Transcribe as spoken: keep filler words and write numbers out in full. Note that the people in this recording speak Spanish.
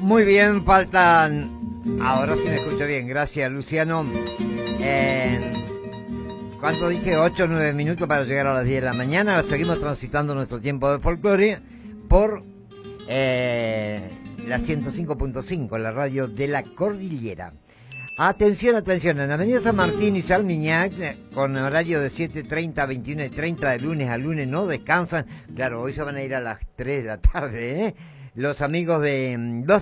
Muy bien, faltan... Ahora sí me escucho bien, gracias Luciano. Eh, ¿Cuánto dije? ocho o nueve minutos para llegar a las diez de la mañana. Seguimos transitando nuestro tiempo de folclore por eh, la ciento cinco punto cinco, la radio de la Cordillera. Atención, atención, en Avenida San Martín y Salmiñac, con horario de siete treinta a veintiuno treinta de lunes a lunes, no descansan. Claro, hoy se van a ir a las tres de la tarde, ¿eh? Los amigos de... Los